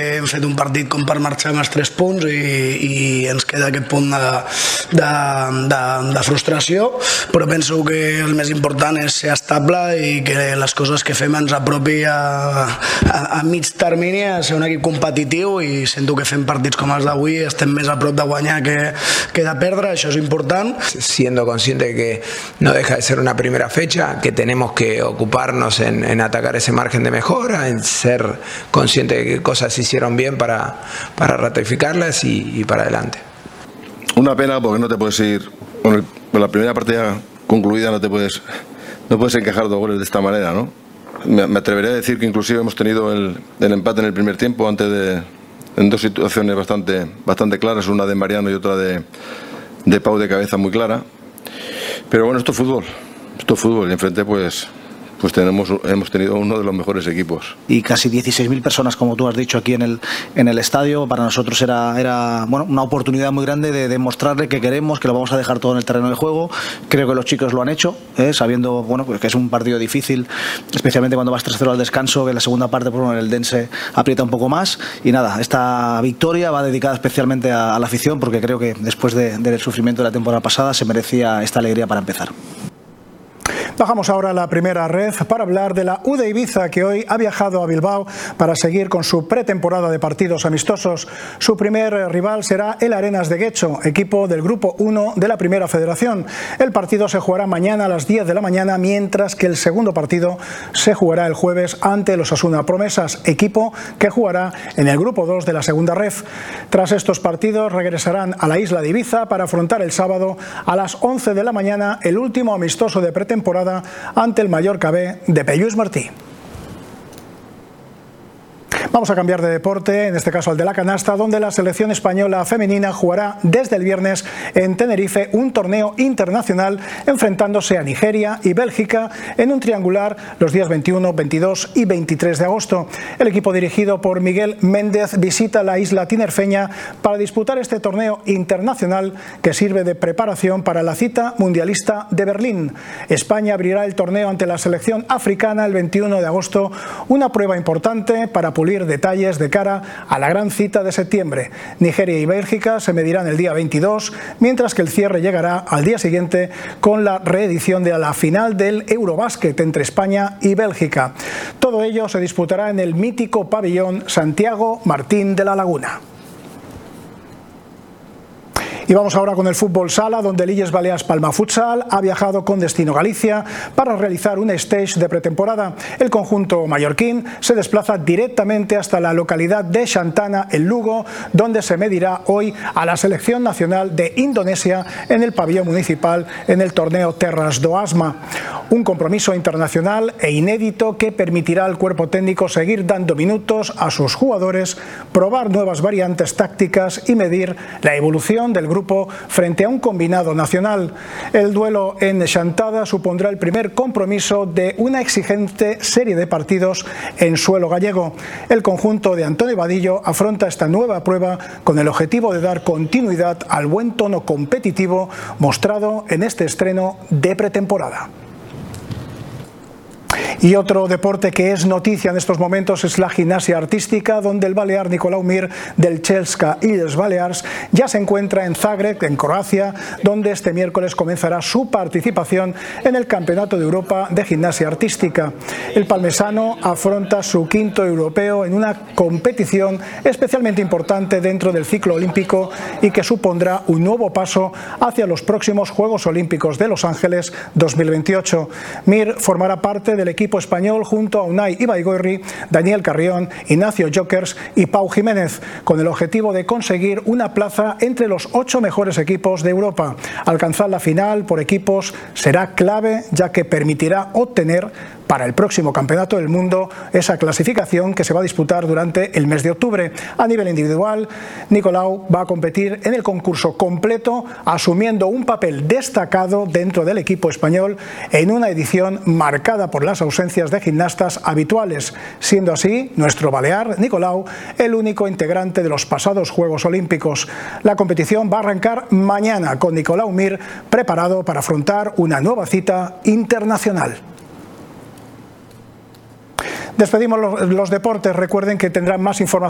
Hem fet un partit com per marxar amb els 3 punts i ens queda aquest punt de frustració, però penso que el més important és ser estable i que les coses que fem ens apropi a mig termini a ser un equip competitiu, i sento que fem partits com els d'avui estem més a prop de guanyar que de perdre, això és important. Siendo consciente de que no deja de ser una primera fecha, que tenemos que ocuparnos en atacar ese margen de mejora, en ser consciente de que cosas hicieron bien para ratificarlas y para adelante. Una pena porque no te puedes ir con la primera partida concluida, no puedes encajar 2 goles de esta manera, ¿no? Me atrevería a decir que inclusive hemos tenido el empate en el primer tiempo en 2 situaciones bastante claras, una de Mariano y otra de Pau de cabeza muy clara. Pero bueno, esto es fútbol y enfrente pues hemos tenido uno de los mejores equipos. Y casi 16.000 personas, como tú has dicho, aquí en el estadio. Para nosotros era bueno, una oportunidad muy grande de demostrarle que queremos, que lo vamos a dejar todo en el terreno de juego. Creo que los chicos lo han hecho, sabiendo bueno, pues que es un partido difícil, especialmente cuando vas 3-0 al descanso, que en la segunda parte por el Dense aprieta un poco más. Y nada, esta victoria va dedicada especialmente a la afición, porque creo que después del sufrimiento de la temporada pasada se merecía esta alegría para empezar. Bajamos ahora a la primera red para hablar de la U de Ibiza, que hoy ha viajado a Bilbao para seguir con su pretemporada de partidos amistosos. Su primer rival será el Arenas de Guecho, equipo del Grupo 1 de la Primera Federación. El partido se jugará mañana a las 10 de la mañana, mientras que el segundo partido se jugará el jueves ante los Osasuna Promesas, equipo que jugará en el Grupo 2 de la Segunda Ref. Tras estos partidos regresarán a la isla de Ibiza para afrontar el sábado a las 11 de la mañana el último amistoso de pretemporada ante el Mallorca B de Pellús Martí. Vamos a cambiar de deporte, en este caso al de la canasta, donde la selección española femenina jugará desde el viernes en Tenerife un torneo internacional enfrentándose a Nigeria y Bélgica en un triangular los días 21, 22 y 23 de agosto. El equipo dirigido por Miguel Méndez visita la isla tinerfeña para disputar este torneo internacional que sirve de preparación para la cita mundialista de Berlín. España abrirá el torneo ante la selección africana el 21 de agosto, una prueba importante para pulir detalles de cara a la gran cita de septiembre. Nigeria y Bélgica se medirán el día 22, mientras que el cierre llegará al día siguiente con la reedición de la final del Eurobásquet entre España y Bélgica. Todo ello se disputará en el mítico pabellón Santiago Martín de la Laguna. Y vamos ahora con el fútbol sala, donde el Illes Balears Palma Futsal ha viajado con destino Galicia para realizar un stage de pretemporada. El conjunto mallorquín se desplaza directamente hasta la localidad de Santana, en Lugo, donde se medirá hoy a la selección nacional de Indonesia en el pabellón municipal en el torneo Terras do Asma. Un compromiso internacional e inédito que permitirá al cuerpo técnico seguir dando minutos a sus jugadores, probar nuevas variantes tácticas y medir la evolución del grupo frente a un combinado nacional. El duelo en Chantada supondrá el primer compromiso de una exigente serie de partidos en suelo gallego. El conjunto de Antonio Vadillo afronta esta nueva prueba con el objetivo de dar continuidad al buen tono competitivo mostrado en este estreno de pretemporada. Y otro deporte que es noticia en estos momentos es la gimnasia artística, donde el balear Nicolau Mir del Chelsea Illes Balears ya se encuentra en Zagreb, en Croacia, donde este miércoles comenzará su participación en el Campeonato de Europa de Gimnasia Artística. El palmesano afronta su quinto europeo en una competición especialmente importante dentro del ciclo olímpico y que supondrá un nuevo paso hacia los próximos Juegos Olímpicos de Los Ángeles 2028. Mir formará parte del equipo español junto a Unai Ibaigorri, Daniel Carrión, Ignacio Jokers y Pau Jiménez, con el objetivo de conseguir una plaza entre los 8 mejores equipos de Europa. Alcanzar la final por equipos será clave, ya que permitirá obtener para el próximo Campeonato del Mundo esa clasificación que se va a disputar durante el mes de octubre. A nivel individual, Nicolau va a competir en el concurso completo, asumiendo un papel destacado dentro del equipo español en una edición marcada por las ausencias de gimnastas habituales, siendo así nuestro balear Nicolau el único integrante de los pasados Juegos Olímpicos. La competición va a arrancar mañana con Nicolau Mir preparado para afrontar una nueva cita internacional. Despedimos los deportes. Recuerden que tendrán más información